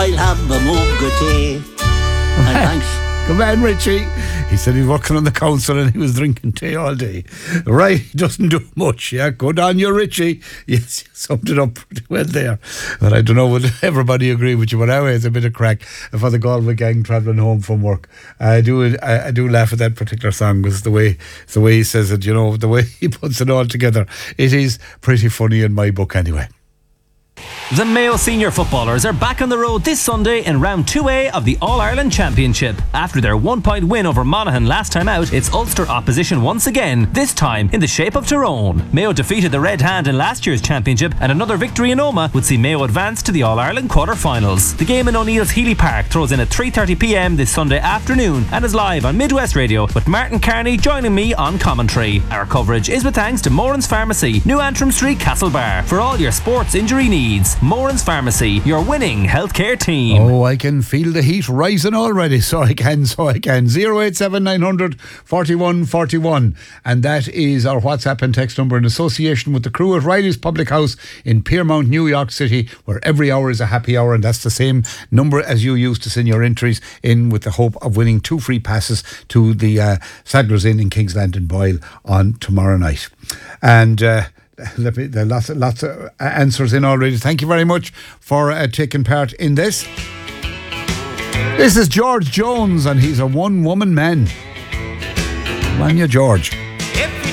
I'll have a mug of tea. And thanks. Good man, Richie. He said he's working on the council and he was drinking tea all day. Right, he doesn't do much, yeah. Good on you, Richie. Yes, you summed it up pretty well there. But I don't know, would everybody agree with you? But anyway, it's a bit of crack for the Galway gang travelling home from work. I do laugh at that particular song because the way he says it, you know, the way he puts it all together. It is pretty funny in my book anyway. The Mayo senior footballers are back on the road this Sunday in round 2A of the All-Ireland Championship. After their 1-point win over Monaghan last time out, it's Ulster opposition once again, this time in the shape of Tyrone. Mayo defeated the Red Hand in last year's championship, and another victory in Omagh would see Mayo advance to the All-Ireland quarter-finals. The game in O'Neill's Healy Park throws in at 3:30pm this Sunday afternoon and is live on Midwest Radio, with Martin Carney joining me on commentary. Our coverage is with thanks to Moran's Pharmacy, New Antrim Street, Castlebar, for all your sports injury needs. Moran's Pharmacy, your winning healthcare team. Oh, I can feel the heat rising already. So I can. 087 900 41 41. And that is our WhatsApp and text number in association with the crew at Riley's Public House in Piermount, New York City, where every hour is a happy hour. And that's the same number as you used to send your entries in, with the hope of winning 2 free passes to the Sadler's Inn in Kingsland and Boyle on tomorrow night. And there are lots of answers in already. Thank you very much for taking part in this. This is George Jones, and he's a one-woman man. Come on, you, George.